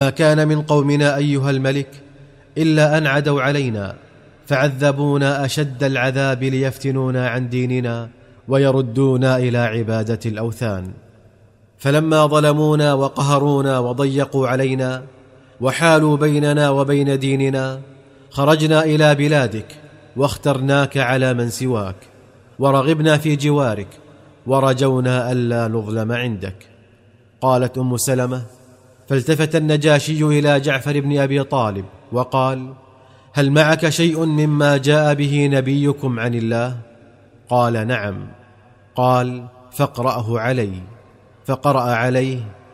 ما كان من قومنا أيها الملك إلا أن عدوا علينا فعذبونا أشد العذاب ليفتنونا عن ديننا ويردونا إلى عبادة الأوثان. فلما ظلمونا وقهرونا وضيقوا علينا وحالوا بيننا وبين ديننا خرجنا إلى بلادك واخترناك على من سواك ورغبنا في جوارك ورجونا ألا نظلم عندك. قالت أم سلمة: فالتفت النجاشي إلى جعفر بن أبي طالب وقال: هل معك شيء مما جاء به نبيكم عن الله؟ قال: نعم. قال: فاقرأه علي. فقرأ عليه: